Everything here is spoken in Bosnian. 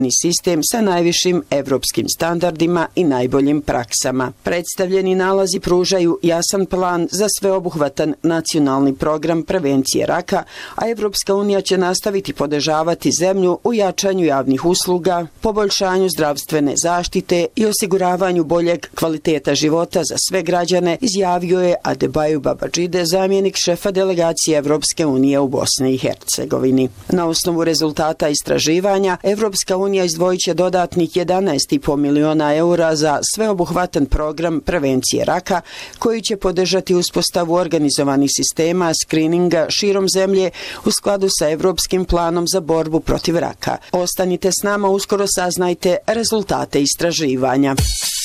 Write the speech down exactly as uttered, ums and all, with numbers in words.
sistem sa najvišim evropskim standardima i najboljim praksama. Predstavljeni nalazi pružaju jasan plan za sveobuhvatan nacionalni program prevencije raka, a Evropska unija će nastaviti podržavati zemlju u jačanju javnih usluga, poboljšanju zdravstvene zaštite i osiguravanju boljeg kvaliteta života za sve građane, izjavio je Adebayo Babajide, zamjenik šefa delegacije Evropske unije u Bosni i Hercegovini. Na osnovu rezultata istraživanja, Evropska unija izdvojit će dodatnih jedanaest i po miliona eura za sveobuhvatan program prevencije raka, koji će podržati uspostavu organizovanih sistema skrininga širom zemlje u skladu sa Evropskim planom za borbu protiv raka. Ostanite s nama, uskoro saznajte rezultate istraživanja.